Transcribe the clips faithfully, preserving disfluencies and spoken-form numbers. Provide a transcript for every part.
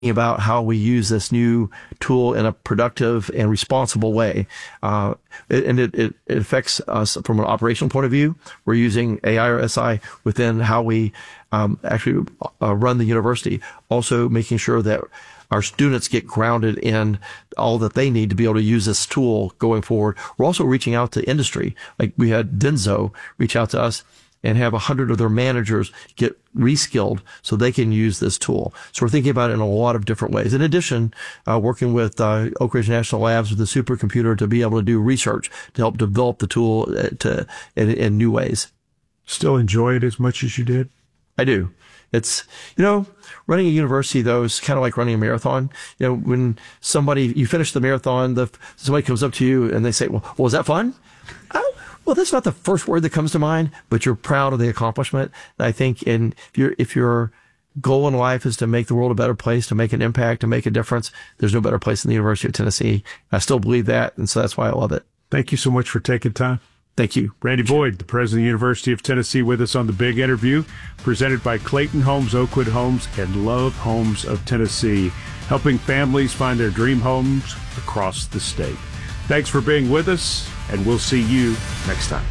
about how we use this new tool in a productive and responsible way. Uh, and it, it, it affects us from an operational point of view. We're using A I or S I within how we um, actually uh, run the university. Also making sure that our students get grounded in all that they need to be able to use this tool going forward. We're also reaching out to industry. Like we had Denso reach out to us and have a hundred of their managers get reskilled so they can use this tool. So we're thinking about it in a lot of different ways. In addition, uh, working with uh, Oak Ridge National Labs with the supercomputer to be able to do research to help develop the tool to in, in new ways. Still enjoy it as much as you did? I do. It's, you know, running a university, though, is kind of like running a marathon. You know, when somebody, you finish the marathon, the somebody comes up to you and they say, well, well was that fun? Oh, well, that's not the first word that comes to mind, but you're proud of the accomplishment. And I think in, if, you're, if your goal in life is to make the world a better place, to make an impact, to make a difference, there's no better place than the University of Tennessee. I still believe that, and so that's why I love it. Thank you so much for taking time. Thank you. Randy Boyd, the president of the University of Tennessee, with us on The Big Interview, presented by Clayton Homes, Oakwood Homes, and Love Homes of Tennessee, helping families find their dream homes across the state. Thanks for being with us, and we'll see you next time.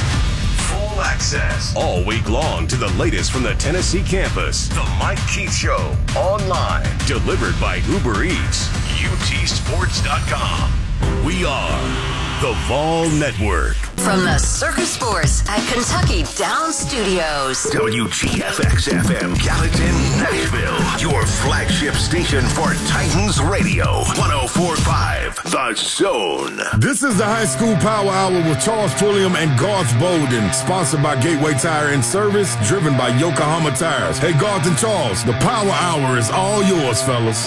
Full access all week long to the latest from the Tennessee campus. The Mike Keith Show, online, delivered by Uber Eats, U T sports dot com. We are the Vol Network. From the Circus Sports at Kentucky Downs Studios. W G F X F M, Gallatin, Nashville. Your flagship station for Titans Radio. one oh four point five, The Zone. This is the High School Power Hour with Charles Pulliam and Garth Bolden. Sponsored by Gateway Tire and Service. Driven by Yokohama Tires. Hey, Garth and Charles, the Power Hour is all yours, fellas.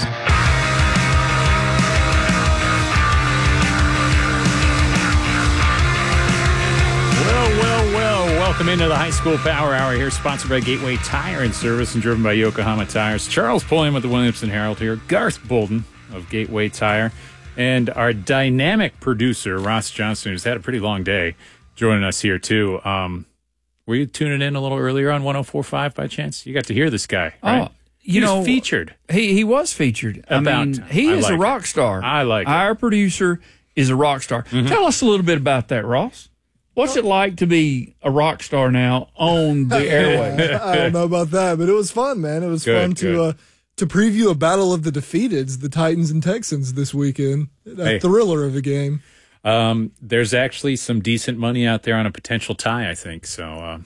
Welcome into the High School Power Hour here, sponsored by Gateway Tire and Service and driven by Yokohama Tires. Charles Pulliam with the Williamson Herald here, Garth Bolden of Gateway Tire, and our dynamic producer, Ross Johnson, who's had a pretty long day, joining us here too. Um, were you tuning in a little earlier on one oh four point five by chance? You got to hear this guy, right? Oh, you he was know, featured. He he was featured. About, I mean, he I is like a rock it. star. I like Our it. producer is a rock star. Mm-hmm. Tell us a little bit about that, Ross. What's it like to be a rock star now on the airwaves? I don't know about that, but it was fun, man. It was good, fun to uh, to preview a battle of the defeateds, the Titans and Texans, this weekend. A hey. thriller of a game. Um, there's actually some decent money out there on a potential tie, I think. So, uh,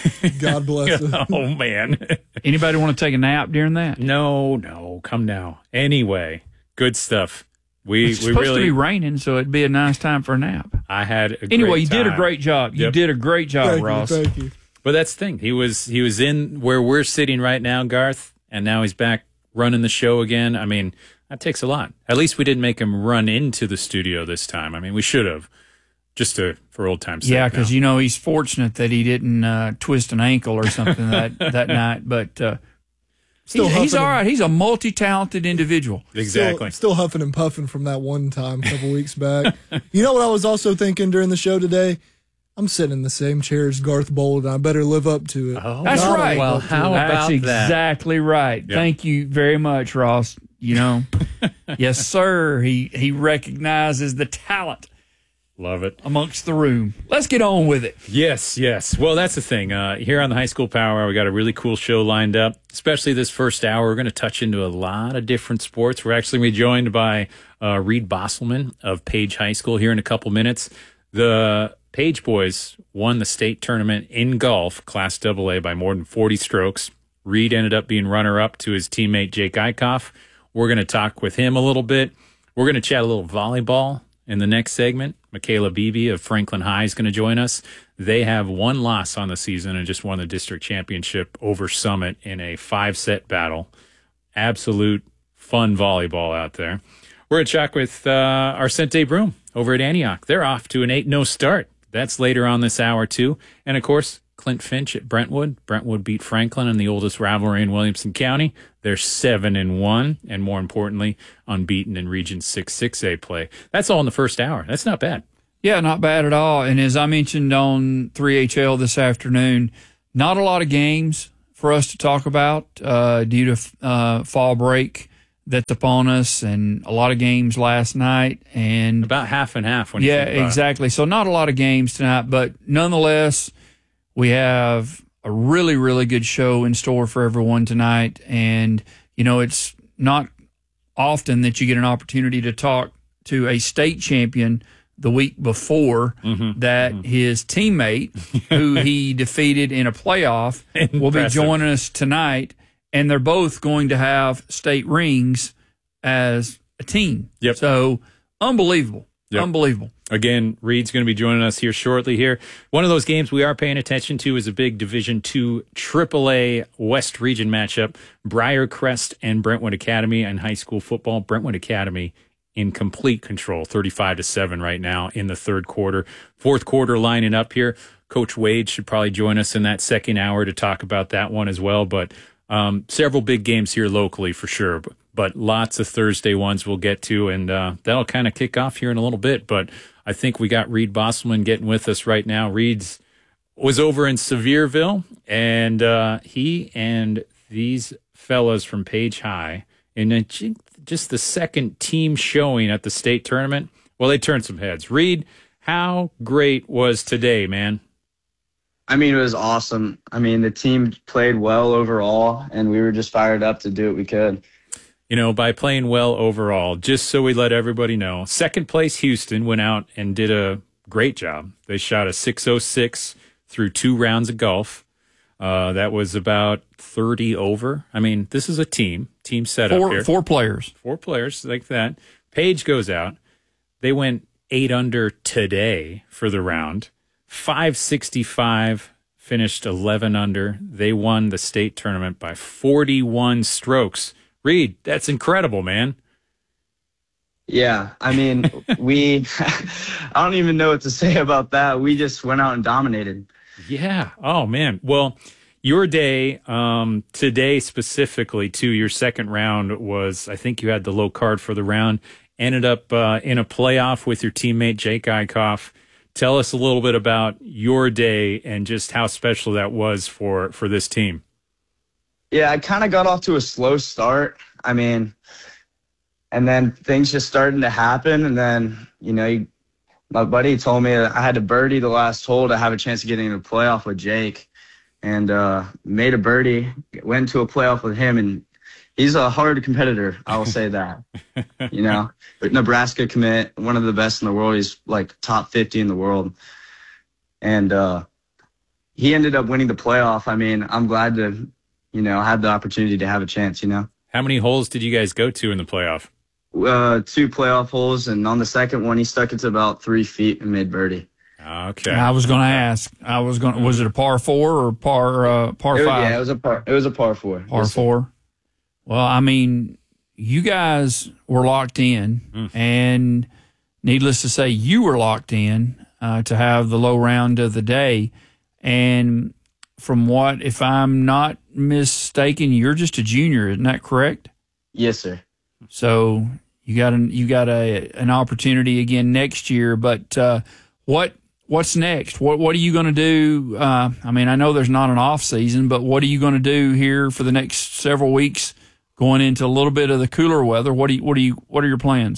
God bless it. Oh man, Anybody want to take a nap during that? no, no, come now. Anyway, good stuff. We It's we supposed really. to be raining, so it'd be a nice time for a nap. I had a Anyway, great you did a time. great job. You Yep. did a great job, Thank Ross. you, thank you. But that's the thing. He was he was in where we're sitting right now, Garth, and now he's back running the show again. I mean, that takes a lot. At least we didn't make him run into the studio this time. I mean, we should have, just to for old time's sake. Yeah, because now. you know he's fortunate that he didn't uh, twist an ankle or something that that night. But uh, Still he's, he's huffing all and- right. He's a multi-talented individual. Exactly. Still, still huffing and puffing from that one time a couple weeks back. You know what I was also thinking during the show today? I'm sitting in the same chair as Garth Bolden. I better live up to it. Oh, That's Gotta right. live Well, up to how it. about That's that? exactly right. Yep. Thank you very much, Ross. You know, yes, sir. He he recognizes the talent Love it. amongst the room. Let's get on with it. Yes, yes. Well, that's the thing. Uh, here on the High School Power Hour, we got a really cool show lined up, especially this first hour. We're going to touch into a lot of different sports. We're actually going to be joined by uh, Reed Bosselman of Page High School here in a couple minutes. The Page boys won the state tournament in golf, Class double A, by more than forty strokes. Reed ended up being runner-up to his teammate Jake Eichhoff. We're going to talk with him a little bit. We're going to chat a little volleyball in the next segment. Michaela Beebe of Franklin High is going to join us. They have one loss on the season and just won the district championship over Summit in a five-set battle. Absolute fun volleyball out there. We're going to chat with uh, Arcente Broom over at Antioch. They're off to an eight oh start. That's later on this hour, too. And, of course, Clint Finch at Brentwood. Brentwood beat Franklin in the oldest rivalry in Williamson County. They're seven and one, and more importantly, unbeaten in Region six six A play. That's all in the first hour. That's not bad. Yeah, not bad at all. And as I mentioned on three H L this afternoon, not a lot of games for us to talk about uh, due to uh, fall break that's upon us, and a lot of games last night, and about half and half. When you yeah, think about exactly. it. So not a lot of games tonight, but nonetheless, we have a really, really good show in store for everyone tonight. And you know, it's not often that you get an opportunity to talk to a state champion the week before mm-hmm. that mm-hmm. his teammate, who he defeated in a playoff, will be joining us tonight. And they're both going to have state rings as a team. Yep. So unbelievable. Yep. Unbelievable. Again, Reed's going to be joining us here shortly here. One of those games we are paying attention to is a big Division two triple A West Region matchup. Briarcrest and Brentwood Academy in high school football. Brentwood Academy in complete control, thirty-five to seven right now in the third quarter. Fourth quarter lining up here. Coach Wade should probably join us in that second hour to talk about that one as well. But Um, several big games here locally for sure, but, but lots of Thursday ones we'll get to, and uh, that'll kind of kick off here in a little bit. But I think we got Reed Bosselman getting with us right now. Reed's was over in Sevierville, and uh, he and these fellas from Page High, in a, just the second team showing at the state tournament, well, they turned some heads. Reed, how great was today, man? I mean, it was awesome. I mean, the team played well overall, and we were just fired up to do what we could. You know, by playing well overall, just so we let everybody know, second place Houston went out and did a great job. They shot a six oh six through two rounds of golf. Uh, that was about thirty over. I mean, this is a team, team setup four, here. Four players. Four players like that. Page goes out. They went eight under today for the round. five sixty-five, finished eleven under. They won the state tournament by forty-one strokes. Reed, that's incredible, man. Yeah, I mean, we, I don't even know what to say about that. We just went out and dominated. Yeah. Oh, man. Well, your day, um, today specifically, too, your second round was, I think you had the low card for the round, ended up uh, in a playoff with your teammate, Jake Eichhoff. Tell us a little bit about your day and just how special that was for, for this team. Yeah, I kind of got off to a slow start. I mean, and then things just started to happen. And then, you know, you, my buddy told me I had to birdie the last hole to have a chance of getting into a playoff with Jake. And uh, made a birdie, went to a playoff with him, and he's a hard competitor, I will say that. You know, but Nebraska commit, one of the best in the world. He's like top fifty in the world. And uh, he ended up winning the playoff. I mean, I'm glad to, you know, have the opportunity to have a chance, you know. How many holes did you guys go to in the playoff? Uh, two playoff holes, and on the second one, he stuck it to about three feet and made birdie. Okay. I was going to ask. I was going. Was it a par four or par uh, par it, five? Yeah, it was a par. It was a par four. Par yes, four. Well, I mean, you guys were locked in, mm. and needless to say, you were locked in uh, to have the low round of the day. And from what, if I'm not mistaken, you're just a junior, isn't that correct? Yes, sir. So you got an you got a an opportunity again next year. But uh, what what's next? What what are you going to do? Uh, I mean, I know there's not an off season, but what are you going to do here for the next several weeks? Going into a little bit of the cooler weather, what do you, what do you, what are your plans?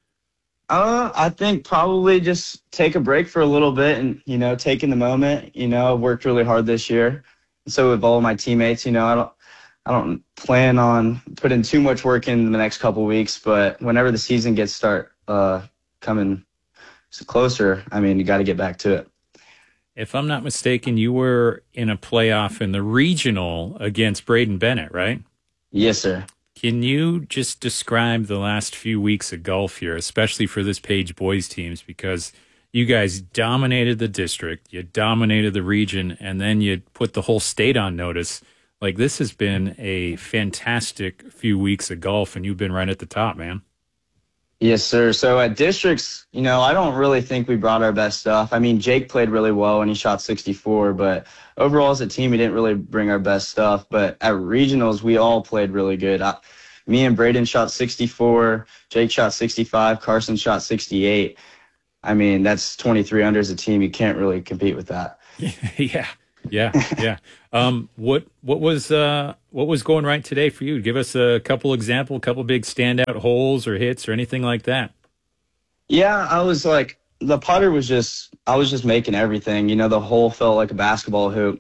Uh, I think probably just take a break for a little bit and, you know, take in the moment. You know, I've worked really hard this year. So have all of my teammates. You know, I don't, I don't plan on putting too much work in the next couple of weeks, but whenever the season gets start uh, coming closer, I mean, you got to get back to it. If I'm not mistaken, you were in a playoff in the regional against Braden Bennett, right? Yes, sir. Can you just describe the last few weeks of golf here, especially for this Page boys teams, because you guys dominated the district, you dominated the region, and then you put the whole state on notice. Like, this has been a fantastic few weeks of golf, and you've been right at the top, man. Yes, sir. So at districts, you know, I don't really think we brought our best stuff. I mean, Jake played really well and he shot sixty-four, but overall as a team, we didn't really bring our best stuff. But at regionals, we all played really good. I, me and Braden shot sixty-four, Jake shot sixty-five, Carson shot sixty-eight. I mean, that's twenty-three under as a team. You can't really compete with that. Yeah. Yeah, yeah. Um, what what was uh, what was going right today for you? Give us a couple example, a couple big standout holes or hits or anything like that. Yeah, I was like, the putter was just, I was just making everything. You know, the hole felt like a basketball hoop.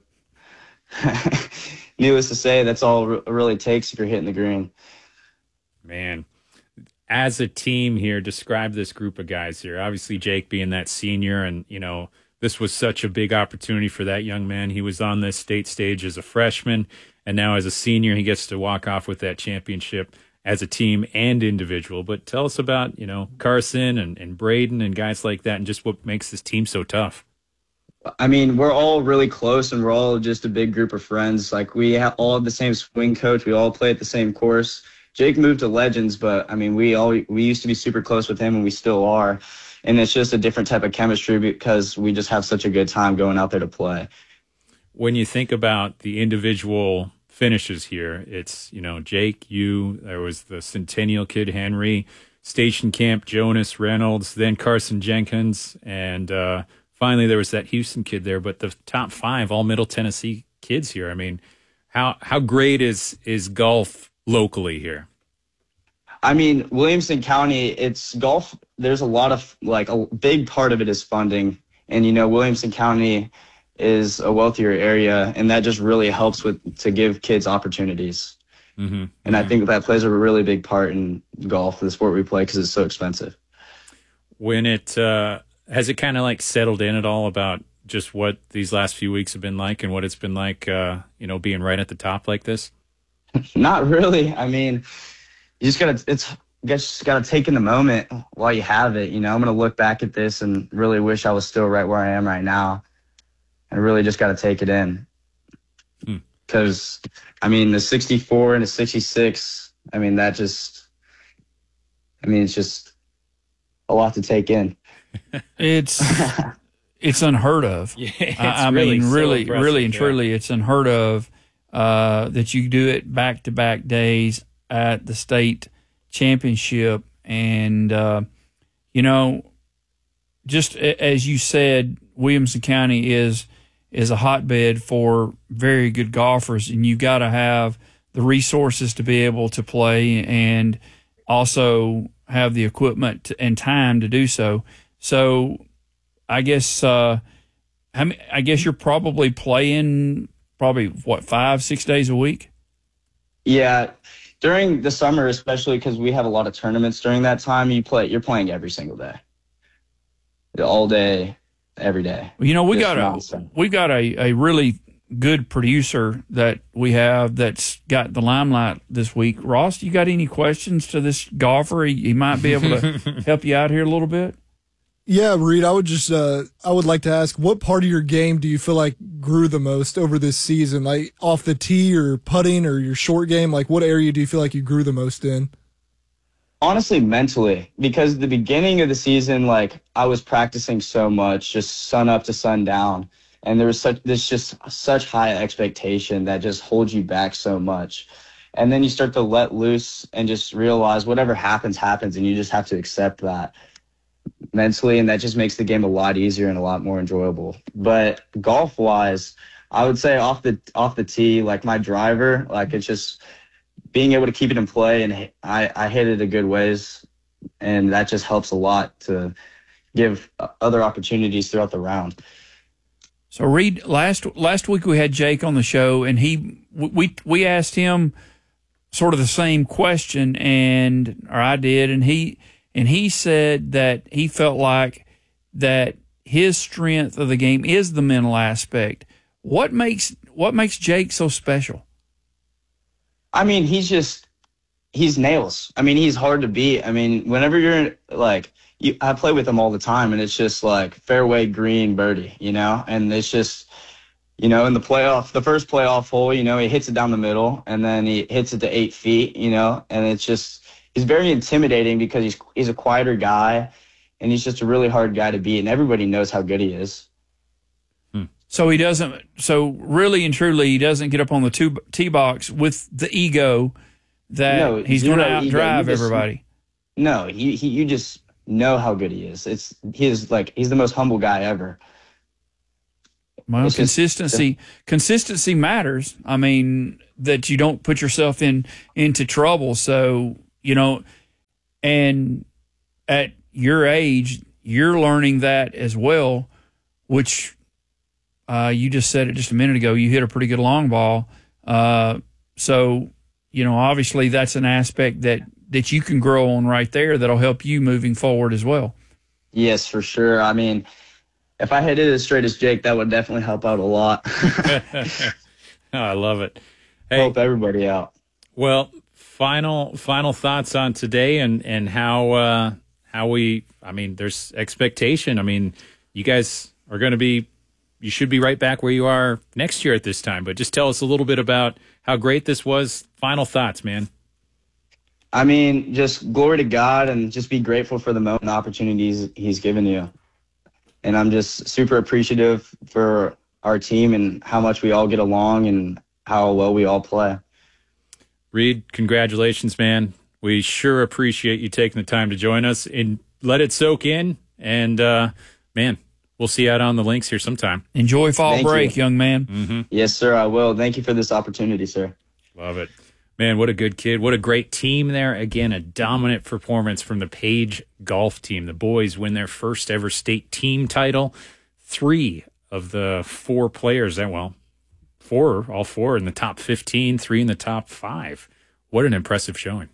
Needless to say, that's all it really takes if you're hitting the green. Man, as a team here, describe this group of guys here. Obviously, Jake being that senior, and, you know, this was such a big opportunity for that young man. He was on this state stage as a freshman, and now as a senior, he gets to walk off with that championship as a team and individual. But tell us about, you know, Carson and, and Braden and guys like that, and just what makes this team so tough. I mean, we're all really close, and we're all just a big group of friends. Like, we have all have the same swing coach. We all play at the same course. Jake moved to Legends, but, I mean, we all we used to be super close with him, and we still are. And it's just a different type of chemistry because we just have such a good time going out there to play. When you think about the individual finishes here, it's, you know, Jake, you, there was the Centennial kid, Henry, Station Camp, Jonas, Reynolds, then Carson Jenkins, and uh, finally there was that Houston kid there. But the top five, all Middle Tennessee kids here. I mean, how how great is is golf locally here? I mean, Williamson County, it's golf. There's a lot of, like, a big part of it is funding. And, you know, Williamson County is a wealthier area, and that just really helps with to give kids opportunities. Mm-hmm. And mm-hmm. I think that plays a really big part in golf, the sport we play, because it's so expensive. When it, uh, has it kind of like settled in at all about just what these last few weeks have been like and what it's been like, uh, you know, being right at the top like this? Not really. I mean, you just gotta, it's, you just gotta take in the moment while you have it. You know, I'm gonna look back at this and really wish I was still right where I am right now, and really just gotta take it in. Because, hmm. I mean, the sixty-four and the sixty-six, I mean, that just, I mean, it's just a lot to take in. It's it's unheard of. Yeah, it's I, I really mean, so really, impressive, really and yeah. truly, it's unheard of uh, that you do it back to back days at the state championship. And, uh, you know, just as you said, Williamson County is is a hotbed for very good golfers, and you've got to have the resources to be able to play and also have the equipment and time to do so. So I guess uh, I guess you're probably playing probably, what, five, six days a week? Yeah. During the summer, especially because we have a lot of tournaments during that time, you play, you're playing every single day. All day, every day. Well, you know, we got a we got a, a really good producer that we have that's got the limelight this week. Ross, you got any questions to this golfer? He, he might be able to help you out here a little bit. Yeah, Reed, I would just uh, I would like to ask, what part of your game do you feel like grew the most over this season? Like off the tee or putting or your short game? Like what area do you feel like you grew the most in? Honestly, mentally, because the beginning of the season, like I was practicing so much, just sun up to sun down, and there was such this just such high expectation that just holds you back so much. And then you start to let loose and just realize whatever happens, happens, and you just have to accept that mentally, and that just makes the game a lot easier and a lot more enjoyable. But golf wise, I would say off the off the tee, like my driver, like it's just being able to keep it in play, and I, I hit it a good ways, and that just helps a lot to give other opportunities throughout the round. So Reed, last last week we had Jake on the show, and he we we asked him sort of the same question, and or I did, and he and he said that he felt like that his strength of the game is the mental aspect. What makes what makes Jake so special? I mean, he's just, he's nails. I mean, he's hard to beat. I mean, whenever you're like, you, I play with him all the time, and it's just like fairway, green, birdie, you know? And it's just, you know, in the playoff, the first playoff hole, you know, he hits it down the middle, and then he hits it to eight feet, you know? And it's just, he's very intimidating because he's he's a quieter guy, and he's just a really hard guy to beat, and everybody knows how good he is. So he doesn't. So really and truly, he doesn't get up on the two, tee box with the ego that no, he's going to outdrive everybody. No, he, he you just know how good he is. It's he's like he's the most humble guy ever. Well, it's just- consistency consistency matters. I mean, that you don't put yourself in into trouble. So, you know, and at your age, you're learning that as well, which uh, you just said it just a minute ago. You hit a pretty good long ball. Uh, so, you know, obviously that's an aspect that, that you can grow on right there that'll help you moving forward as well. Yes, for sure. I mean, if I hit it as straight as Jake, that would definitely help out a lot. Oh, I love it. Hey, Help everybody out. well, final final thoughts on today and and how uh, how we. I mean, there's expectation. I mean, you guys are going to be. You should be right back where you are next year at this time. But just tell us a little bit about how great this was. Final thoughts, man. I mean, just glory to God and just be grateful for the moment and opportunities he's given you. And I'm just super appreciative for our team and how much we all get along and how well we all play. Reed, congratulations, man. We sure appreciate you taking the time to join us and let it soak in. And, uh, man, we'll see you out on the links here sometime. Enjoy fall Thank break, you. young man. Mm-hmm. Yes, sir, I will. Thank you for this opportunity, sir. Love it. Man, what a good kid. What a great team there. Again, a dominant performance from the Page golf team. The boys win their first ever state team title. Three of the four players that, well, four, all four in the top fifteen, three in the top five. What an impressive showing.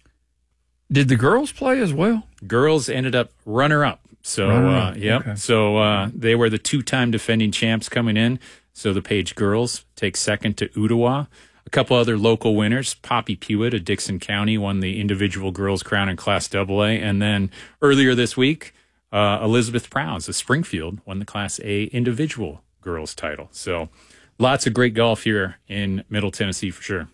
Did the girls play as well? Girls ended up runner-up. So, Runner-up, uh, yep. okay. So uh, they were the two-time defending champs coming in. So the Page girls take second to Ottawa. A couple other local winners. Poppy Pewitt of Dixon County won the individual girls crown in Class double A. And then earlier this week, uh, Elizabeth Prowse of Springfield won the Class A individual girls title. So lots of great golf here in Middle Tennessee for sure.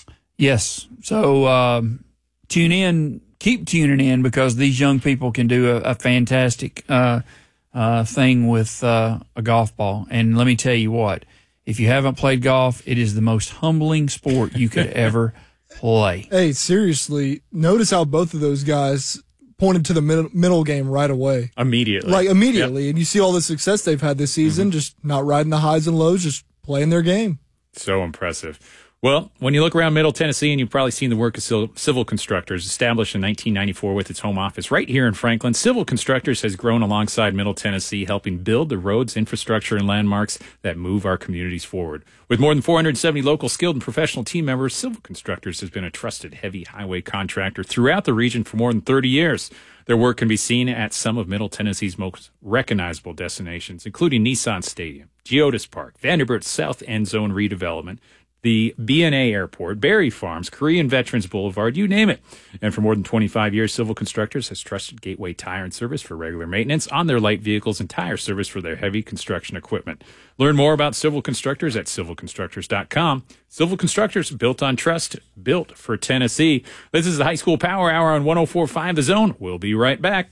Yes. So um, tune in, keep tuning in because these young people can do a, a fantastic uh, uh, thing with uh, a golf ball. And let me tell you what. If you haven't played golf, it is the most humbling sport you could ever play. Hey, seriously, notice how both of those guys pointed to the middle, middle game right away. Immediately. Like, immediately. Yep. And you see all the success they've had this season, mm-hmm. just not riding the highs and lows, just playing their game. So impressive. Well, when you look around Middle Tennessee, and you've probably seen the work of Civil Constructors, established in nineteen ninety-four with its home office right here in Franklin, Civil Constructors has grown alongside Middle Tennessee, helping build the roads, infrastructure, and landmarks that move our communities forward. With more than four hundred seventy local skilled and professional team members, Civil Constructors has been a trusted heavy highway contractor throughout the region for more than thirty years. Their work can be seen at some of Middle Tennessee's most recognizable destinations, including Nissan Stadium, Geodis Park, Vanderbilt South End Zone redevelopment, the B and A Airport, Berry Farms, Korean Veterans Boulevard, you name it. And for more than twenty-five years, Civil Constructors has trusted Gateway Tire and Service for regular maintenance on their light vehicles and tire service for their heavy construction equipment. Learn more about Civil Constructors at civil constructors dot com. Civil Constructors, built on trust, built for Tennessee. This is the High School Power Hour on one oh four point five The Zone. We'll be right back.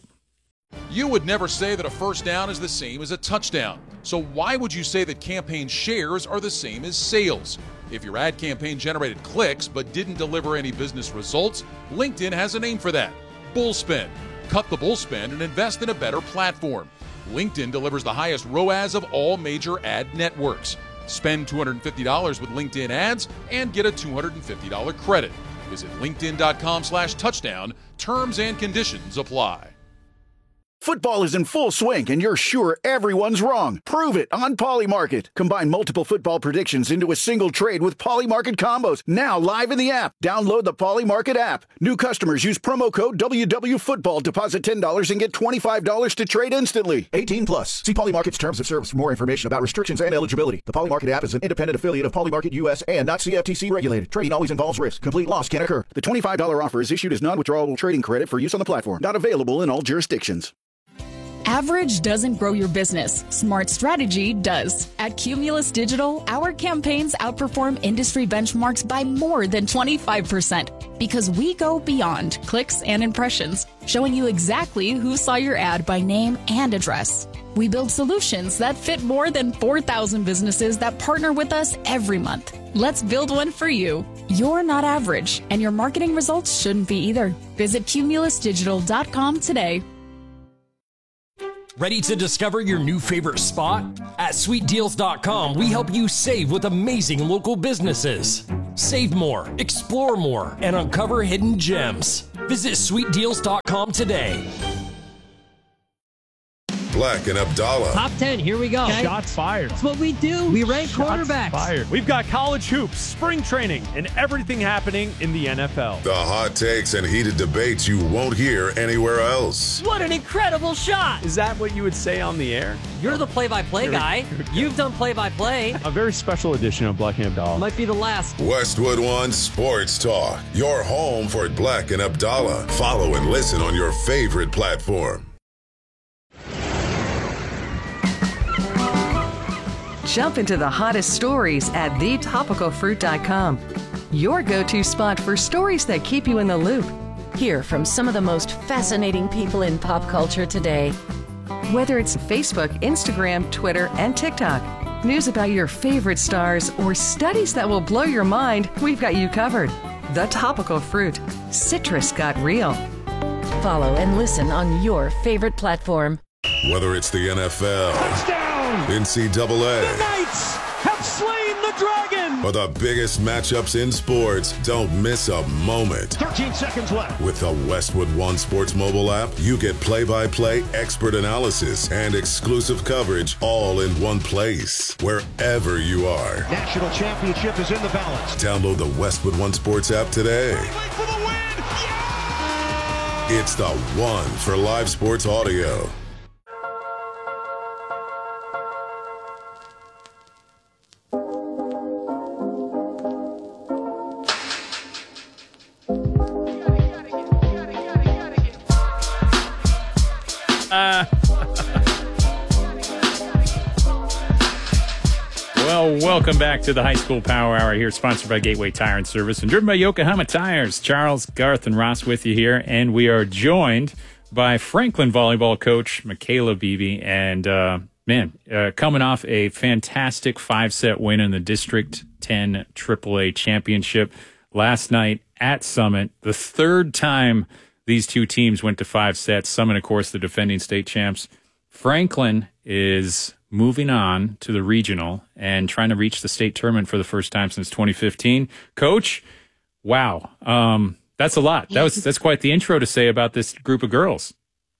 You would never say that a first down is the same as a touchdown. So why would you say that campaign shares are the same as sales? If your ad campaign generated clicks but didn't deliver any business results, LinkedIn has a name for that: Bullspend. Cut the bullspend and invest in a better platform. LinkedIn delivers the highest R O A S of all major ad networks. Spend two hundred fifty dollars with LinkedIn ads and get a two hundred fifty dollars credit. Visit linkedin.com slash touchdown. Terms and conditions apply. Football is in full swing, and you're sure everyone's wrong. Prove it on Polymarket. Combine multiple football predictions into a single trade with Polymarket combos. Now live in the app. Download the Polymarket app. New customers use promo code W W Football. Deposit ten dollars and get twenty-five dollars to trade instantly. eighteen plus. See Polymarket's terms of service for more information about restrictions and eligibility. The Polymarket app is an independent affiliate of Polymarket U S and not C F T C regulated. Trading always involves risk. Complete loss can occur. The twenty-five dollars offer is issued as non-withdrawable trading credit for use on the platform. Not available in all jurisdictions. Average doesn't grow your business. Smart strategy does. At Cumulus Digital, our campaigns outperform industry benchmarks by more than twenty-five percent because we go beyond clicks and impressions, showing you exactly who saw your ad by name and address. We build solutions that fit more than four thousand businesses that partner with us every month. Let's build one for you. You're not average, and your marketing results shouldn't be either. Visit cumulus digital dot com today. Ready to discover your new favorite spot? At sweet deals dot com, we help you save with amazing local businesses. Save more, explore more, and uncover hidden gems. Visit sweet deals dot com today. Black and Abdallah. Top ten, here we go. Okay. Shots fired. That's what we do. We rank Shots quarterbacks. Fired. We've got college hoops, spring training, and everything happening in the N F L. The hot takes and heated debates you won't hear anywhere else. What an incredible shot. Is that what you would say on the air? You're the play-by-play guy. You've done play-by-play. A very special edition of Black and Abdallah. Might be the last. Westwood One Sports Talk. Your home for Black and Abdallah. Follow and listen on your favorite platform. Jump into the hottest stories at the topical fruit dot com. Your go-to spot for stories that keep you in the loop. Hear from some of the most fascinating people in pop culture today. Whether it's Facebook, Instagram, Twitter, and TikTok, news about your favorite stars, or studies that will blow your mind, we've got you covered. The Topical Fruit. Citrus got real. Follow and listen on your favorite platform. Whether it's the N F L, touchdown, N C double A, the Knights have slain the dragon, or the biggest matchups in sports, don't miss a moment. thirteen seconds left. With the Westwood One Sports mobile app, you get play-by-play, expert analysis, and exclusive coverage all in one place, wherever you are. National championship is in the balance. Download the Westwood One Sports app today. For the win. Yeah! It's the one for live sports audio. Uh, well, welcome back to the High School Power Hour here, sponsored by Gateway Tire and Service and driven by Yokohama Tires. Charles, Garth, and Ross with you here, and we are joined by Franklin volleyball coach Michaela Beebe. And, uh, man, uh, coming off a fantastic five-set win in the District ten triple A Championship last night at Summit, the third time these two teams went to five sets. Summit, of course, the defending state champs. Franklin is moving on to the regional and trying to reach the state tournament for the first time since twenty fifteen. Coach, wow, um, that's a lot. That was that's quite the intro to say about this group of girls.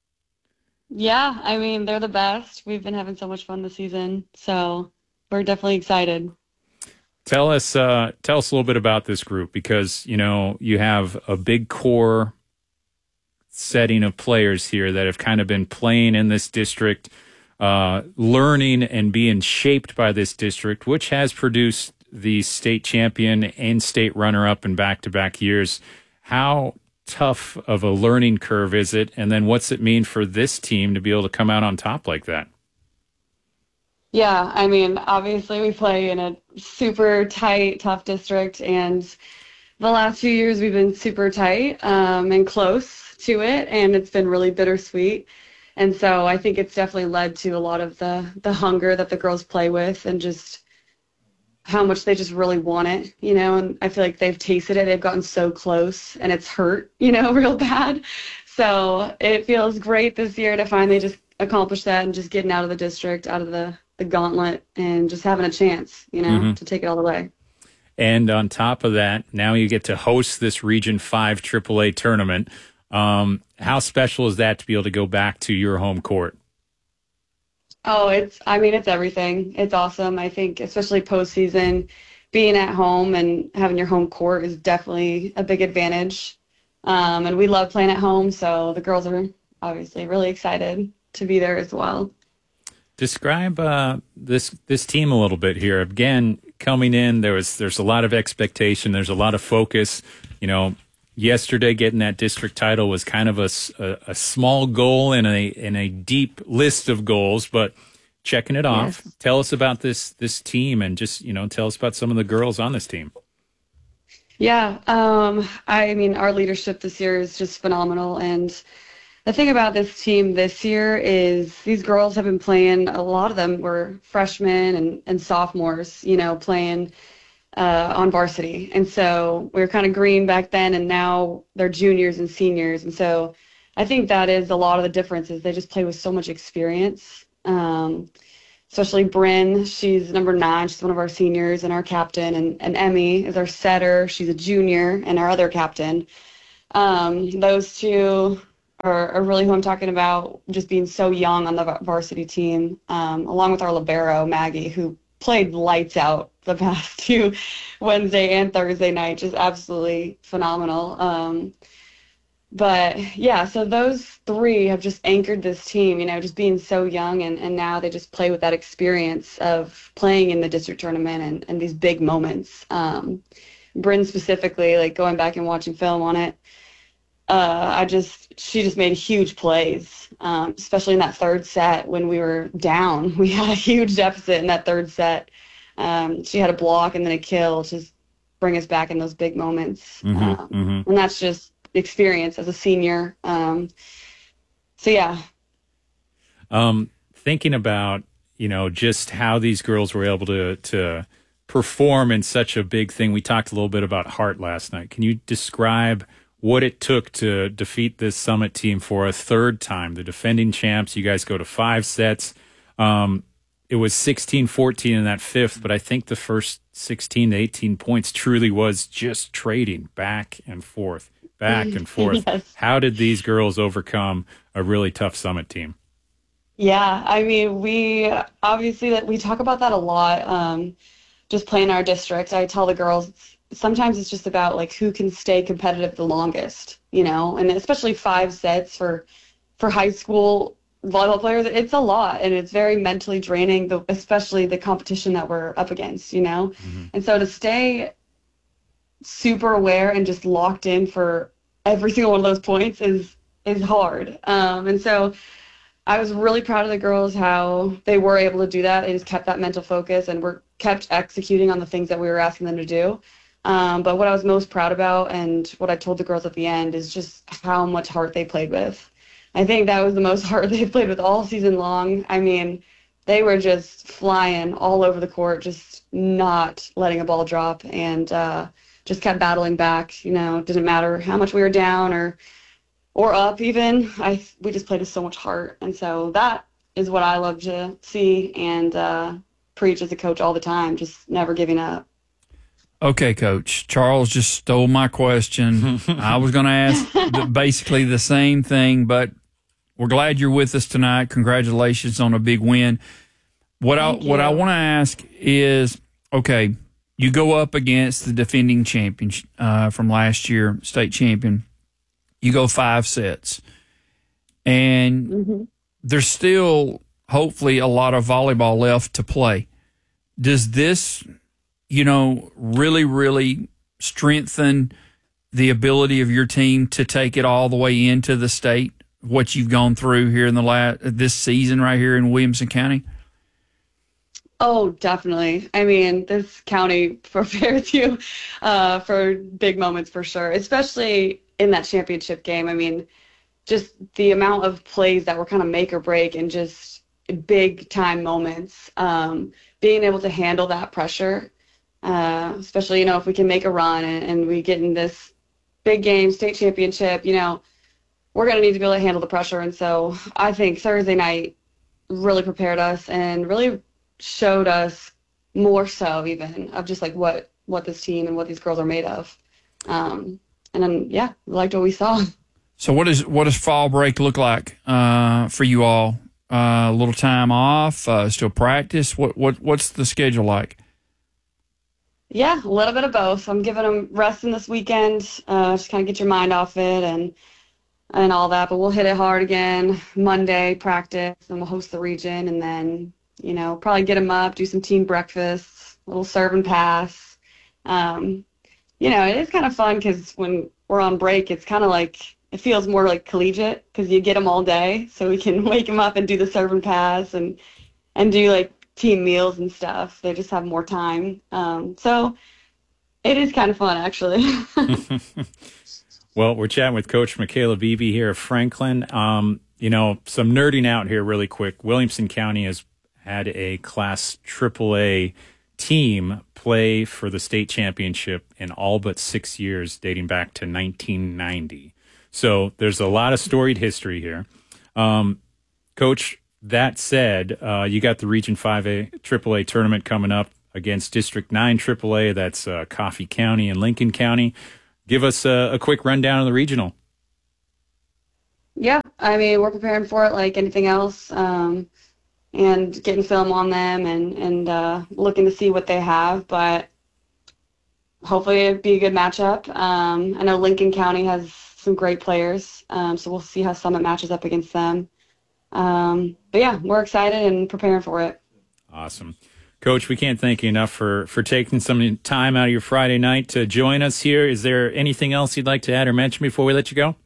Yeah, I mean, they're the best. We've been having so much fun this season, so we're definitely excited. Tell us, uh, tell us a little bit about this group, because you know you have a big core setting of players here that have kind of been playing in this district, uh, learning and being shaped by this district, which has produced the state champion and state runner-up in back-to-back years. How tough of a learning curve is it? And then what's it mean for this team to be able to come out on top like that? Yeah, I mean, obviously we play in a super tight, tough district, and the last few years we've been super tight um, and close to it, and it's been really bittersweet. And so I think it's definitely led to a lot of the the hunger that the girls play with, and just how much they just really want it, you know. And I feel like they've tasted it, they've gotten so close, and it's hurt, you know, real bad. So it feels great this year to finally just accomplish that, and just getting out of the district, out of the the gauntlet, and just having a chance, you know, mm-hmm. to take it all the way. And on top of that, now you get to host this Region five triple A tournament. Um, how special is that to be able to go back to your home court? Oh, it's, I mean, it's everything. It's awesome. I think, especially postseason, being at home and having your home court is definitely a big advantage. Um, and we love playing at home, so the girls are obviously really excited to be there as well. Describe uh, this this team a little bit here. Again, coming in, there was there's a lot of expectation. There's a lot of focus. You know, yesterday getting that district title was kind of a, a, a small goal in a in a deep list of goals, but checking it off. Yes. Tell us about this this team, and just, you know, tell us about some of the girls on this team. Yeah, um, I mean, our leadership this year is just phenomenal, and the thing about this team this year is these girls have been playing, a lot of them were freshmen and, and sophomores, you know, playing uh, on varsity. And so we were kind of green back then, and now they're juniors and seniors. And so I think that is a lot of the difference is they just play with so much experience. Um, especially Bryn, she's number nine. She's one of our seniors and our captain. And, and Emmy is our setter. She's a junior and our other captain. Um, those two are, are really who I'm talking about, just being so young on the varsity team, um, along with our libero, Maggie, who played lights out the past two Wednesday and Thursday night, just absolutely phenomenal. Um, but yeah, so those three have just anchored this team, you know, just being so young, and, and now they just play with that experience of playing in the district tournament and, and these big moments. Um, Bryn specifically, like going back and watching film on it, uh, I just, she just made huge plays, um, especially in that third set when we were down. We had a huge deficit in that third set. Um, she had a block and then a kill to just bring us back in those big moments. Mm-hmm, um, mm-hmm. And that's just experience as a senior. Um, so, yeah. Um, thinking about, you know, just how these girls were able to to perform in such a big thing. We talked a little bit about heart last night. Can you describe what it took to defeat this Summit team for a third time? The defending champs, you guys go to five sets. Um, it was sixteen fourteen in that fifth, but I think the first sixteen to eighteen points truly was just trading back and forth, back and forth. Yes. How did these girls overcome a really tough Summit team? Yeah, I mean, we obviously that we talk about that a lot. Um, just playing our district, I tell the girls sometimes it's just about like who can stay competitive the longest, you know, and especially five sets for for high school volleyball players, it's a lot, and it's very mentally draining, the, especially the competition that we're up against, you know. Mm-hmm. And so to stay super aware and just locked in for every single one of those points is is hard. Um, and so I was really proud of the girls, how they were able to do that. They just kept that mental focus and were kept executing on the things that we were asking them to do. Um, but what I was most proud about and what I told the girls at the end is just how much heart they played with. I think that was the most heart they played with all season long. I mean, they were just flying all over the court, just not letting a ball drop, and uh, just kept battling back. You know, it didn't matter how much we were down or or up even. I we just played with so much heart, and so that is what I love to see and uh, preach as a coach all the time, just never giving up. Okay, Coach. Charles just stole my question. I was going to ask the, basically the same thing, but we're glad you're with us tonight. Congratulations on a big win. What Thank I you. what I want to ask is, okay, you go up against the defending champion uh, from last year, state champion. You go five sets, and mm-hmm. there's still hopefully a lot of volleyball left to play. Does this, you know, really, really strengthen the ability of your team to take it all the way into the state, what you've gone through here in the last, this season right here in Williamson County? Oh, definitely. I mean, this county prepares you uh, for big moments for sure, especially in that championship game. I mean, just the amount of plays that were kind of make or break and just big time moments, um, being able to handle that pressure. Uh, especially, you know, if we can make a run and, and we get in this big game, state championship, you know, we're going to need to be able to handle the pressure. And so I think Thursday night really prepared us and really showed us more so even of just like what, what this team and what these girls are made of. Um, and then, yeah, we liked what we saw. So what is, what does fall break look like uh, for you all? Uh, a little time off, uh, still practice? What, what, what's the schedule like? Yeah, a little bit of both. I'm giving them resting this weekend, uh, just kind of get your mind off it and and all that. But we'll hit it hard again Monday, practice, and we'll host the region, and then, you know, probably get them up, do some team breakfasts, a little serve and pass. Um, you know, it is kind of fun because when we're on break, it's kind of like, it feels more like collegiate because you get them all day, so we can wake them up and do the serve and pass and and do like team meals and stuff. They just have more time. Um, so it is kind of fun, actually. Well, we're chatting with Coach Michaela Beebe here of Franklin. Um, you know, some nerding out here really quick. Williamson County has had a Class triple A team play for the state championship in all but six years, dating back to nineteen ninety. So there's a lot of storied history here. Um, Coach, that said, uh, you got the Region five A triple A tournament coming up against District nine triple A. That's uh, Coffee County and Lincoln County. Give us a, a quick rundown of the regional. Yeah, I mean, we're preparing for it like anything else, um, and getting film on them and, and uh, looking to see what they have. But hopefully it'd be a good matchup. Um, I know Lincoln County has some great players, um, so we'll see how Summit matches up against them. Um, but, yeah, we're excited and preparing for it. Awesome. Coach, we can't thank you enough for, for taking some time out of your Friday night to join us here. Is there anything else you'd like to add or mention before we let you go?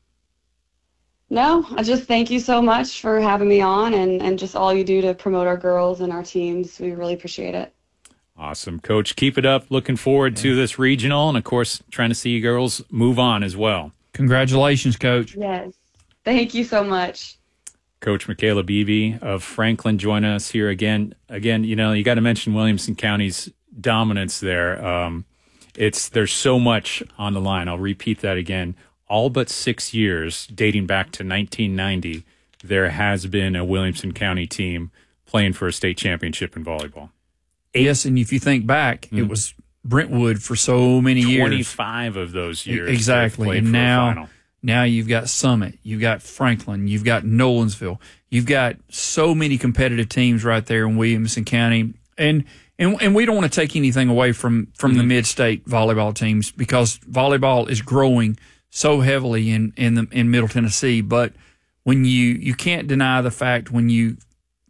No, I just thank you so much for having me on and, and just all you do to promote our girls and our teams. We really appreciate it. Awesome. Coach, keep it up. Looking forward to this regional and, of course, trying to see you girls move on as well. Congratulations, Coach. Yes. Thank you so much. Coach Michaela Beebe of Franklin joining us here again. Again, you know, you got to mention Williamson County's dominance there. Um, it's there's so much on the line. I'll repeat that again. All but six years, dating back to nineteen ninety, there has been a Williamson County team playing for a state championship in volleyball. Eight. Yes, and if you think back, mm-hmm. it was Brentwood for so many years. twenty-five of those years. Exactly. And now, now you've got Summit, you've got Franklin, you've got Nolensville. You've got so many competitive teams right there in Williamson County. And and, and we don't want to take anything away from, from mm-hmm. the mid-state volleyball teams because volleyball is growing so heavily in in the in Middle Tennessee, but when you you can't deny the fact when you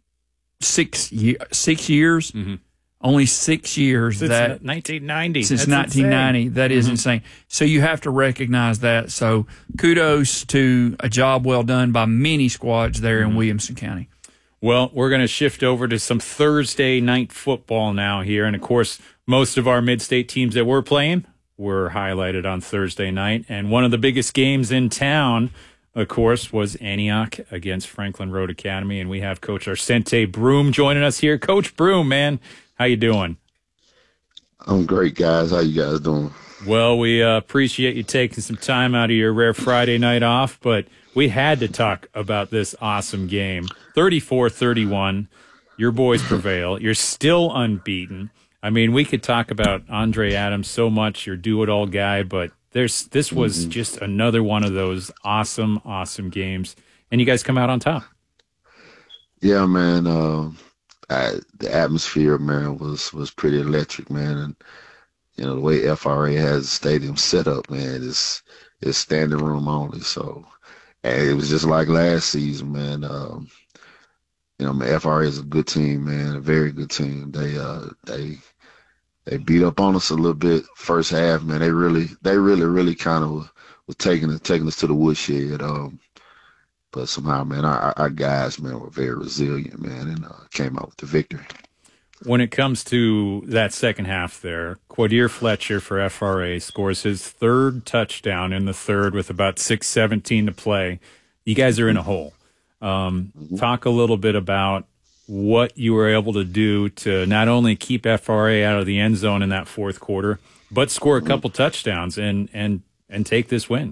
six year, six years, mm-hmm. only six years since that nineteen ninety since That's nineteen ninety insane. That is mm-hmm. insane. So you have to recognize that. So kudos to a job well done by many squads there mm-hmm. in Williamson County. Well, we're going to shift over to some Thursday night football now here, and of course, most of our mid-state teams that we're playing were highlighted on Thursday night. And one of the biggest games in town, of course, was Antioch against Franklin Road Academy. And we have Coach Arcente Broom joining us here. Coach Broom, man, how you doing? I'm great, guys. How you guys doing? Well, we uh, appreciate you taking some time out of your rare Friday night off, but we had to talk about this awesome game. thirty-four thirty-one, your boys prevail. You're still unbeaten. I mean, we could talk about Andre Adams so much, your do-it-all guy, but there's this was mm-hmm. just another one of those awesome, awesome games, and you guys come out on top. Yeah, man. Uh, I, the atmosphere, man, was was pretty electric, man, and you know the way F R A has the stadium set up, man, is is standing room only. So, and it was just like last season, man. Um, You know, man, F R A is a good team, man, a very good team. They uh they they beat up on us a little bit first half, man. They really they really really kind of was taking it taking us to the woodshed. Um, but somehow, man, our, our guys, man, were very resilient, man, and uh, came out with the victory. When it comes to that second half, there, Quadir Fletcher for F R A scores his third touchdown in the third with about six seventeen to play. You guys are in a hole. Um, talk a little bit about what you were able to do to not only keep F R A out of the end zone in that fourth quarter, but score a couple touchdowns and and and take this win.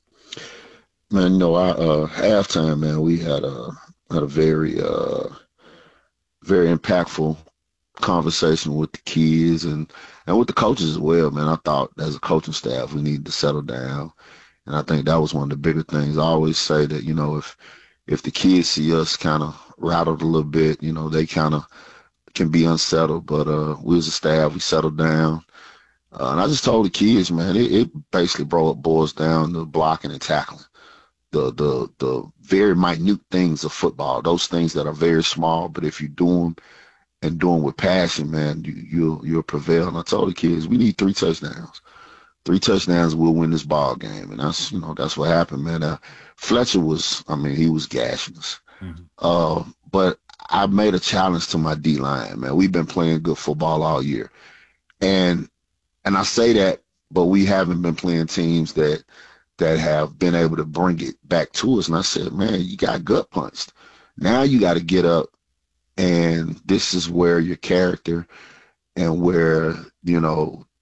Man, you know, our uh, halftime, man, we had a had a very uh, very impactful conversation with the kids and and with the coaches as well, man. I thought as a coaching staff we needed to settle down, and I think that was one of the bigger things. I always say that, you know, if If the kids see us kind of rattled a little bit, you know, they kind of can be unsettled. But uh, we as a staff, we settled down. Uh, and I just told the kids, man, it, it basically boils down to blocking and tackling. The, the, the very minute things of football, those things that are very small, but if you do them and do them with passion, man, you, you'll, you'll prevail. And I told the kids, we need three touchdowns. Three touchdowns will win this ball game. And that's, you know, that's what happened, man. Uh, Fletcher was, I mean, he was gashing us. Mm-hmm. Uh, but I made a challenge to my D-line, man. We've been playing good football all year. And and I say that, but we haven't been playing teams that that have been able to bring it back to us. And I said, man, you got gut punched. Now you got to get up, and this is where your character and where, you know,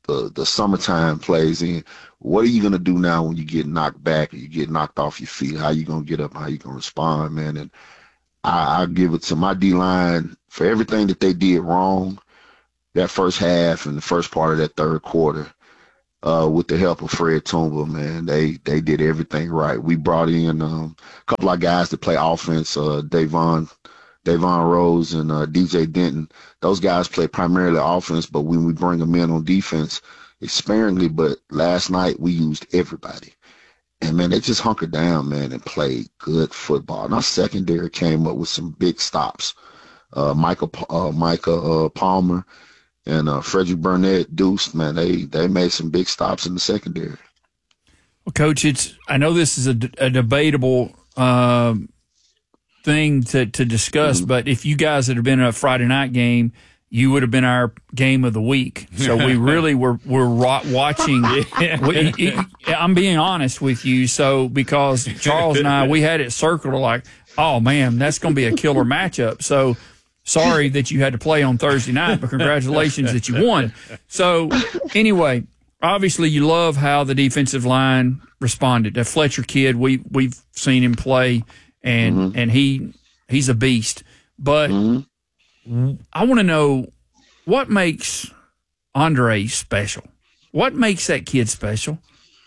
the, the summertime plays in. What are you going to do now when you get knocked back or you get knocked off your feet? How you going to get up? How you going to respond, man? And I, I give it to my D-line for everything that they did wrong that first half and the first part of that third quarter. Uh, with the help of Fred Toomba, man, they they did everything right. We brought in um, a couple of guys to play offense, uh, Davon, Davon Rose and uh, D J Denton. Those guys play primarily offense, but when we bring them in on defense, it's sparingly. But last night we used everybody. And, man, they just hunkered down, man, and played good football. And our secondary came up with some big stops. Uh, Michael, uh, Micah uh, Palmer, and uh, Frederick Burnett, Deuce, man, they they made some big stops in the secondary. Well, Coach, it's I know this is a, a debatable uh, thing to, to discuss, mm-hmm. but if you guys had been a Friday night game, you would have been our game of the week. So we really were were watching. we, I'm being honest with you. So because Charles and I, we had it circled like, oh, man, that's going to be a killer matchup. So sorry that you had to play on Thursday night, but congratulations that you won. So anyway, obviously you love how the defensive line responded. That Fletcher kid, we we've seen him play, and mm-hmm. and he he's a beast. But mm-hmm. I want to know what makes Andre special. What makes that kid special?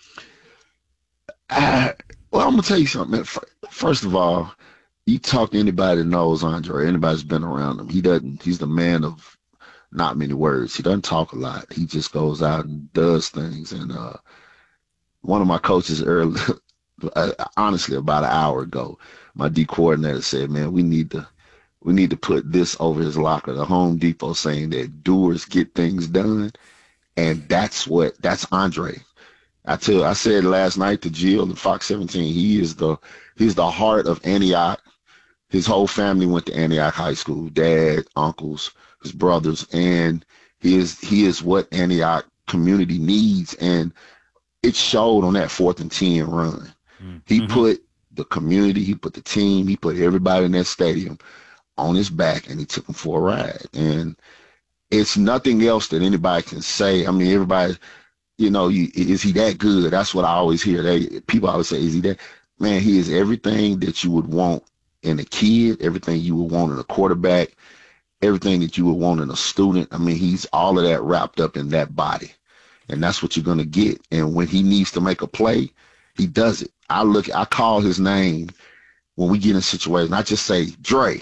Uh, well, I'm gonna tell you something. First of all, you talk to anybody that knows Andre, anybody's been around him. He doesn't. He's the man of not many words. He doesn't talk a lot. He just goes out and does things. And uh, one of my coaches early, honestly, about an hour ago, my D coordinator said, "Man, we need to, we need to put this over his locker." The Home Depot saying that doers get things done, and that's what that's Andre. I tell, I said last night to Jill and Fox seventeen, he is the he's the heart of Antioch. His whole family went to Antioch High School, dad, uncles, his brothers, and he is he is what Antioch community needs, and it showed on that fourth and ten run. Mm-hmm. He put the community, he put the team, he put everybody in that stadium on his back, and he took them for a ride. And it's nothing else that anybody can say. I mean, everybody, you know, you, is he that good? That's what I always hear. They people always say, is he that? Man, he is everything that you would want in a kid, everything you would want in a quarterback, everything that you would want in a student. I mean, he's all of that wrapped up in that body, and that's what you're going to get. And when he needs to make a play, he does it. I look, I call his name when we get in situations. I just say, Dre,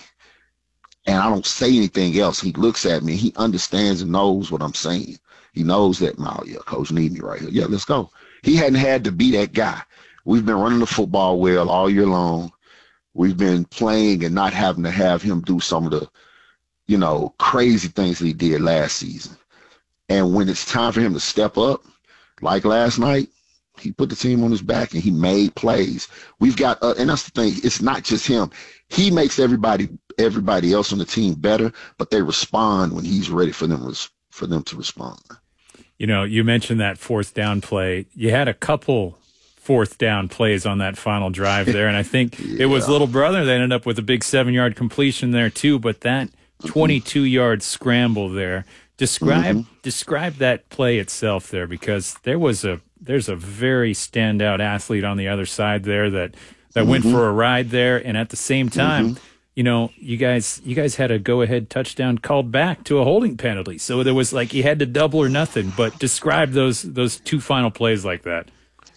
and I don't say anything else. He looks at me. He understands and knows what I'm saying. He knows that, oh, yeah, coach need me right here. Yeah, let's go. He hadn't had to be that guy. We've been running the football well all year long. We've been playing and not having to have him do some of the, you know, crazy things that he did last season. And when it's time for him to step up, like last night, he put the team on his back and he made plays. We've got, uh, and that's the thing, it's not just him. He makes everybody everybody else on the team better, but they respond when he's ready for them for them to respond. You know, you mentioned that fourth down play. You had a couple fourth down plays on that final drive there, and I think yeah. it was little brother that ended up with a big seven-yard completion there too, but that twenty-two-yard scramble there, describe mm-hmm. describe that play itself there, because there was a there's a very standout athlete on the other side there that that mm-hmm. went for a ride there, and at the same time, mm-hmm. you know, you guys you guys had a go-ahead touchdown called back to a holding penalty, so there was like you had to double or nothing. But describe those those two final plays like that.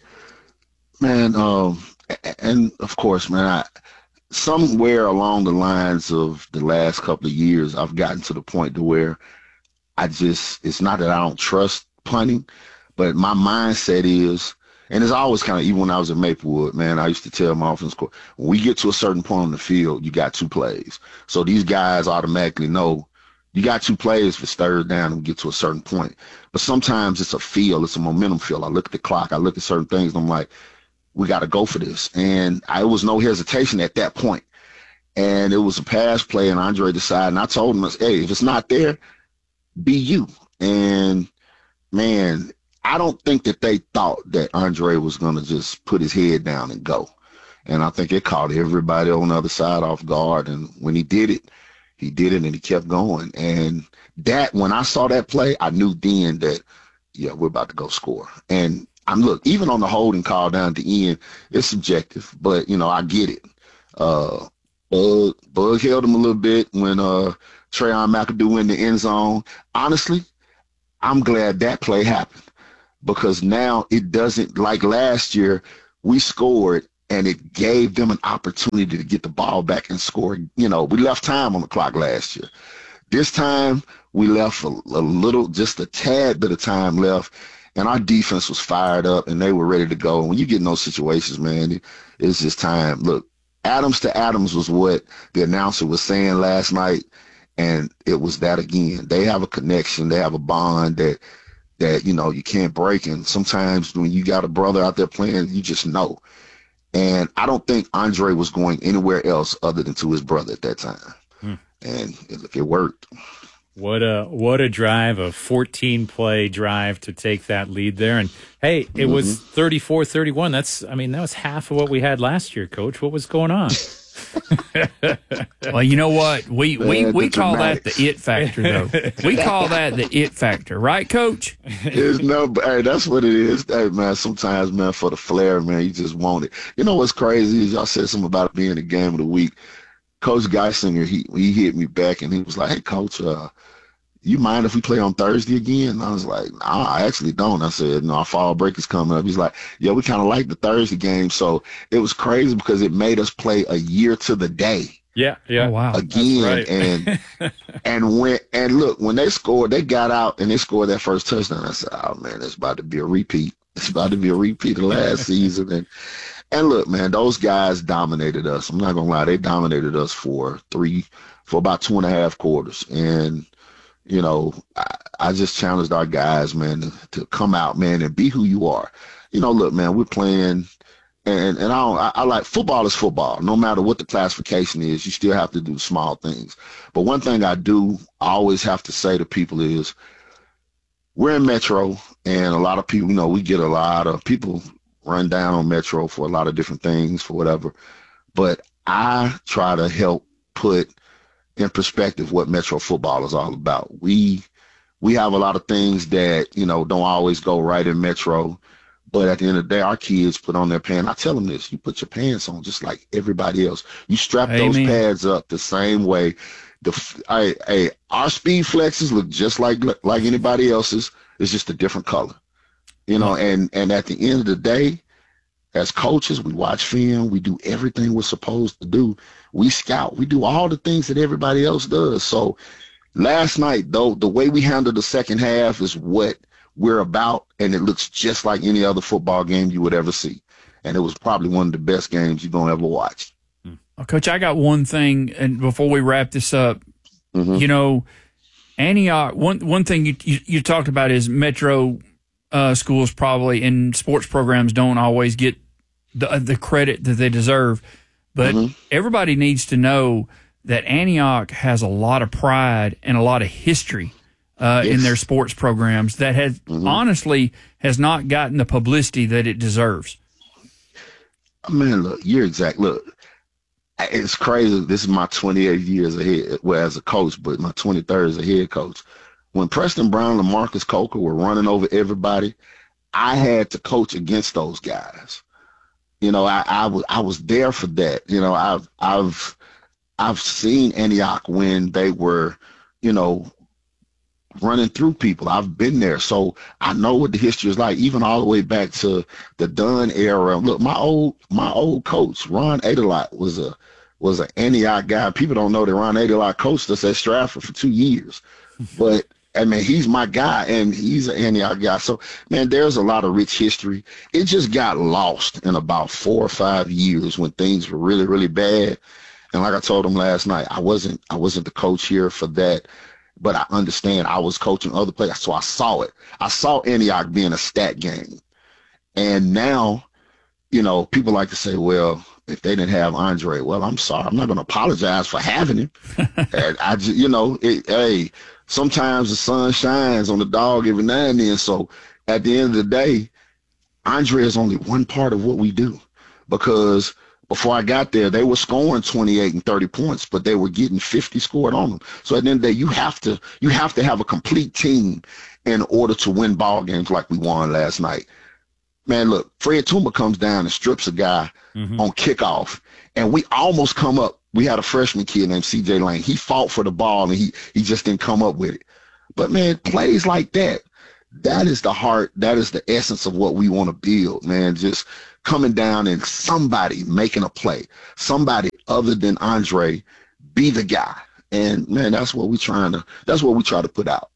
Man, um, and of course, man, I, somewhere along the lines of the last couple of years, I've gotten to the point to where I just, it's not that I don't trust punting, but my mindset is, and it's always kind of, even when I was at Maplewood, man, I used to tell my offense coach, when we get to a certain point on the field, you got two plays. So these guys automatically know you got two plays for third down and get to a certain point. But sometimes it's a feel, it's a momentum feel. I look at the clock, I look at certain things, and I'm like, we got to go for this. And I was no hesitation at that point. And it was a pass play, and Andre decided, and I told him, hey, if it's not there, be you. And, man, I don't think that they thought that Andre was going to just put his head down and go. And I think it caught everybody on the other side off guard. And when he did it, he did it, and he kept going. And that, when I saw that play, I knew then that yeah, we're about to go score. And I'm look, even on the holding call down at the end, it's subjective, but you know, I get it. Uh, Bug, Bug held him a little bit when uh, Trayon McAdoo in the end zone. Honestly, I'm glad that play happened because now it doesn't, like last year, we scored and it gave them an opportunity to get the ball back and score. You know, we left time on the clock last year. This time we left a, a little, just a tad bit of time left, and our defense was fired up and they were ready to go. And when you get in those situations, man, it, it's just time. Look, Adams to Adams was what the announcer was saying last night, and it was that again. They have a connection. They have a bond that, that you know, you can't break. And sometimes when you got a brother out there playing, you just know. And I don't think Andre was going anywhere else other than to his brother at that time. Hmm. And it, it worked. What a what a drive, a fourteen-play drive to take that lead there. And, hey, it mm-hmm. was thirty-four thirty-one. That's, I mean, that was half of what we had last year, Coach. What was going on? Well, you know what? We we, Man, we call that the it factor, though. We call that the it factor. Right, Coach? It's no, hey, that's what it is. Hey, man, sometimes, man, for the flair, man, you just want it. You know what's crazy is y'all said something about it being the game of the week. Coach Geisinger, he, he hit me back, and he was like, hey, Coach, uh, you mind if we play on Thursday again? And I was like, nah, I actually don't. I said, no, our fall break is coming up. He's like, yeah, we kind of like the Thursday game. So it was crazy because it made us play a year to the day. Yeah, yeah. Oh, wow. Again. Right. and and when and look, when they scored, they got out and they scored that first touchdown. I said, oh, man, it's about to be a repeat. It's about to be a repeat of last season. And and look, man, those guys dominated us. I'm not going to lie. They dominated us for three, for about two and a half quarters. And you know, I, I just challenged our guys, man, to, to come out, man, and be who you are. You know, look, man, we're playing, and and I, don't, I, I like football is football. No matter what the classification is, you still have to do small things. But one thing I do always have to say to people is, we're in Metro, and a lot of people, you know, we get a lot of people run down on Metro for a lot of different things, for whatever. But I try to help put in perspective what Metro football is all about. We we have a lot of things that, you know, don't always go right in Metro, but at the end of the day, our kids put on their pants. I tell them this, you put your pants on just like everybody else. You strap Amen. Those pads up the same way. The I, I, our speed flexes look just like like anybody else's. It's just a different color, you know, and, and at the end of the day, as coaches, we watch film, we do everything we're supposed to do. We scout, we do all the things that everybody else does. So last night, though, the way we handled the second half is what we're about, and it looks just like any other football game you would ever see. And it was probably one of the best games you're going to ever watch. Well, Coach, I got one thing, and before we wrap this up, mm-hmm. you know, Antioch, one, one thing you, you, you talked about is Metro uh, schools probably and sports programs don't always get the, the credit that they deserve. But mm-hmm. everybody needs to know that Antioch has a lot of pride and a lot of history uh, yes. in their sports programs that has mm-hmm. honestly has not gotten the publicity that it deserves. Man, look, you're exact. Look, it's crazy. This is my twenty-eight years ahead, well, as a coach, but my twenty-third as a head coach. When Preston Brown and Marcus Coker were running over everybody, I had to coach against those guys. You know, I, I was I was there for that. You know, I've I've I've seen Antioch when they were, you know, running through people. I've been there, so I know what the history is like, even all the way back to the Dunn era. Look, my old my old coach Ron Adelot was a was an Antioch guy. People don't know that Ron Adelot coached us at Stratford for two years, but I mean, he's my guy, and he's an Antioch guy. So, man, there's a lot of rich history. It just got lost in about four or five years when things were really, really bad. And like I told him last night, I wasn't I wasn't the coach here for that, but I understand I was coaching other players, so I saw it. I saw Antioch being a stat game. And now, you know, people like to say, well, if they didn't have Andre, well, I'm sorry. I'm not going to apologize for having him. And I just, you know, it, hey, sometimes the sun shines on the dog every now and then. So at the end of the day, Andre is only one part of what we do, because before I got there, they were scoring twenty-eight and thirty points, but they were getting fifty scored on them. So at the end of the day, you have to you have to have a complete team in order to win ball games like we won last night. Man, look, Fred Tuma comes down and strips a guy mm-hmm. on kickoff, and we almost come up. We had a freshman kid named C J Lane. He fought for the ball, and he he just didn't come up with it. But, man, plays like that, that is the heart, that is the essence of what we want to build, man, just coming down and somebody making a play, somebody other than Andre be the guy. And, man, that's what we trying to that's what we try to put out.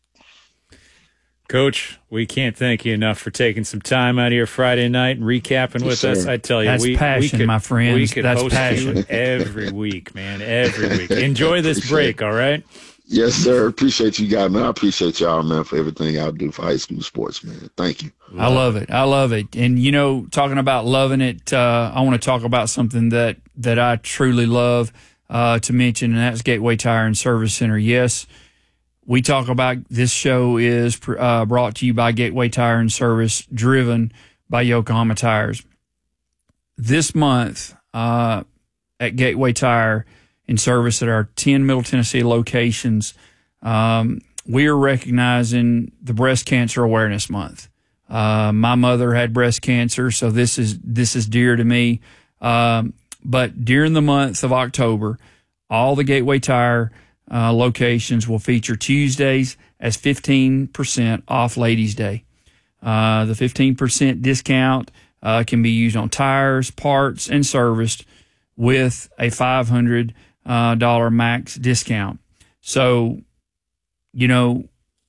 Coach, we can't thank you enough for taking some time out of your Friday night and recapping Yes, with sir. us. I tell you, That's we, passion, we could, my friends. we could That's host passion. you every week, man, every week. Enjoy this Appreciate break, it. all right? Yes, sir. Appreciate you guys, man. I appreciate y'all, man, for everything y'all do for high school sports, man. Thank you. I love it. I love it. And, you know, talking about loving it, uh, I want to talk about something that, that I truly love uh, to mention, and that's Gateway Tire and Service Center. Yes, we talk about this show is uh, brought to you by Gateway Tire and Service, driven by Yokohama Tires. This month uh, at Gateway Tire and Service at our ten Middle Tennessee locations, um, we are recognizing the Breast Cancer Awareness Month. Uh, my mother had breast cancer, so this is this is dear to me. Um, but during the month of October, all the Gateway Tire uh, locations will feature Tuesdays as fifteen percent off Ladies' Day. Uh, the fifteen percent discount uh, can be used on tires, parts, and serviced with a five hundred dollars uh, max discount. So, you know,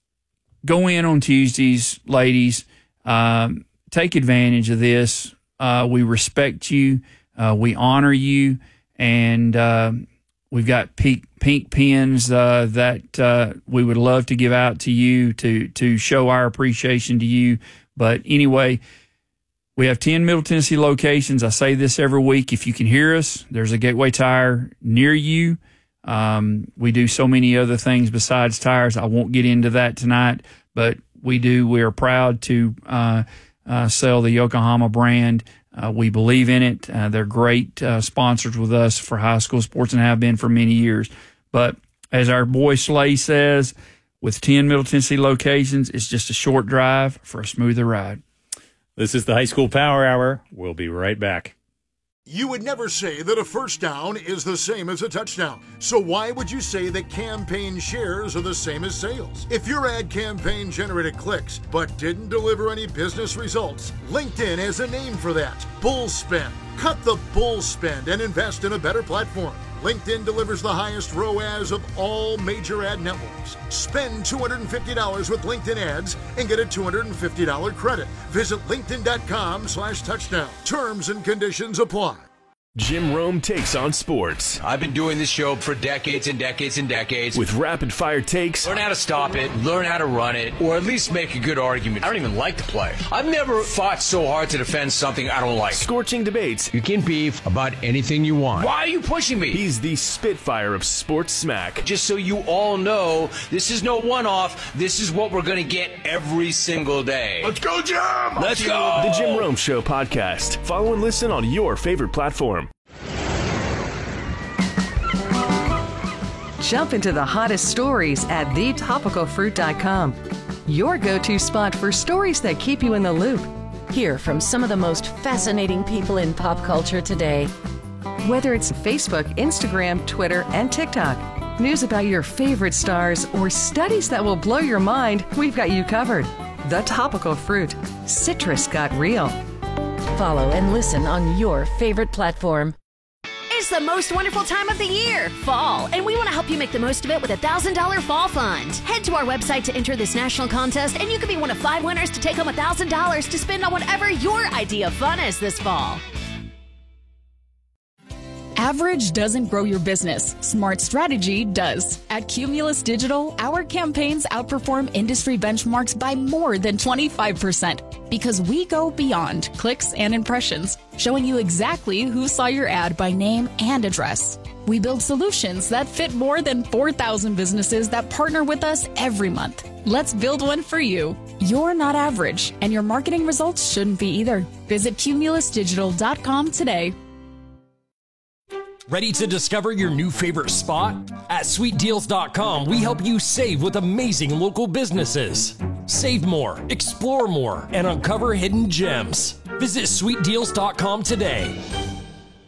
go in on Tuesdays, ladies. Um, take advantage of this. Uh, we respect you. Uh, we honor you. And uh, we've got pink, pink pins uh, that uh, we would love to give out to you to, to show our appreciation to you. But anyway, we have ten Middle Tennessee locations. I say this every week. If you can hear us, there's a Gateway Tire near you. Um, we do so many other things besides tires. I won't get into that tonight, but we do. We are proud to uh, uh, sell the Yokohama brand. Uh, we believe in it. Uh, they're great uh, sponsors with us for high school sports and have been for many years. But as our boy Slay says, with ten Middle Tennessee locations, it's just a short drive for a smoother ride. This is the High School Power Hour. We'll be right back. You would never say that a first down is the same as a touchdown. So why would you say that campaign shares are the same as sales? If your ad campaign generated clicks but didn't deliver any business results, LinkedIn has a name for that. Bull spend. Cut the bull spend and invest in a better platform. LinkedIn delivers the highest R O A S of all major ad networks. Spend two hundred fifty dollars with LinkedIn ads and get a two hundred fifty dollars credit. Visit linkedin.com slash touchdown. Terms and conditions apply. Jim Rome takes on sports. I've been doing this show for decades and decades and decades. With rapid-fire takes. Learn how to stop it, learn how to run it, or at least make a good argument. I don't even like the play. I've never fought so hard to defend something I don't like. Scorching debates. You can beef about anything you want. Why are you pushing me? He's the Spitfire of sports smack. Just so you all know, this is no one-off. This is what we're going to get every single day. Let's go, Jim! Let's go! The Jim Rome Show podcast. Follow and listen on your favorite platform. Jump into the hottest stories at the topical fruit dot com. Your go-to spot for stories that keep you in the loop. Hear from some of the most fascinating people in pop culture today. Whether it's Facebook, Instagram, Twitter, and TikTok, news about your favorite stars, or studies that will blow your mind, we've got you covered. The Topical Fruit. Citrus got real. Follow and listen on your favorite platform. It's the most wonderful time of the year, fall, and we want to help you make the most of it with a one thousand dollars Fall Fund. Head to our website to enter this national contest, and you could be one of five winners to take home one thousand dollars to spend on whatever your idea of fun is this fall. Average doesn't grow your business. Smart strategy does. At Cumulus Digital, our campaigns outperform industry benchmarks by more than twenty-five percent because we go beyond clicks and impressions, showing you exactly who saw your ad by name and address. We build solutions that fit more than four thousand businesses that partner with us every month. Let's build one for you. You're not average, and your marketing results shouldn't be either. Visit cumulus digital dot com today. Ready to discover your new favorite spot? At sweet deals dot com, we help you save with amazing local businesses. Save more, explore more, and uncover hidden gems. Visit sweet deals dot com today.